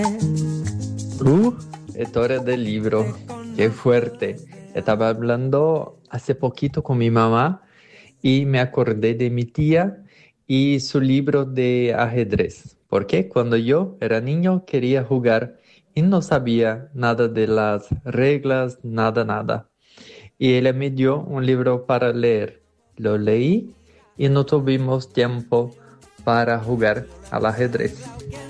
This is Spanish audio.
Uh, Historia del libro. Qué fuerte. Estaba hablando hace poquito con mi mamá y me acordé de mi tía y su libro de ajedrez. Porque cuando yo era niño quería jugar y no sabía nada de las reglas, nada. Y ella me dio un libro para leer. Lo leí y no tuvimos tiempo para jugar al ajedrez.